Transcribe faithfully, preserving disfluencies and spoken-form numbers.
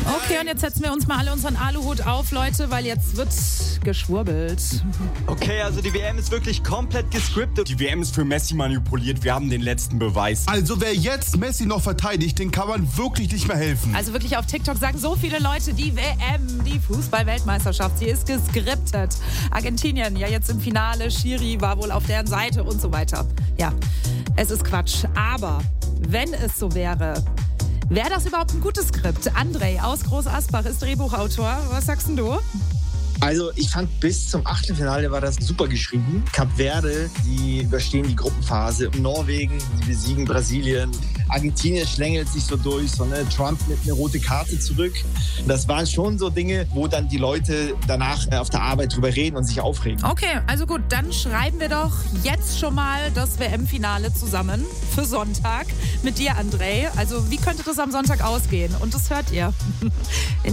Okay, und jetzt setzen wir uns mal alle unseren Aluhut auf, Leute, weil jetzt wird geschwurbelt. Okay, also die W M ist wirklich komplett gescriptet. Die W M ist für Messi manipuliert. Wir haben den letzten Beweis. Also wer jetzt Messi noch verteidigt, den kann man wirklich nicht mehr helfen. Also wirklich auf TikTok sagen so viele Leute, die W M, die Fußball-Weltmeisterschaft, sie ist gescriptet. Argentinien, ja jetzt im Finale, Schiri war wohl auf deren Seite und so weiter. Ja, es ist Quatsch. Aber wenn es so wäre, wäre das überhaupt ein gutes Skript? André aus Groß Asbach ist Drehbuchautor. Was sagst denn du? Also ich fand, bis zum Achtelfinale war das super geschrieben. Kap Verde, die überstehen die Gruppenphase. Norwegen, die besiegen Brasilien. Argentinien schlängelt sich so durch. So, ne? Trump mit einer rote Karte zurück. Das waren schon so Dinge, wo dann die Leute danach auf der Arbeit drüber reden und sich aufregen. Okay, also gut, dann schreiben wir doch jetzt schon mal das W M-Finale zusammen für Sonntag mit dir, André. Also wie könnte das am Sonntag ausgehen? Und das hört ihr in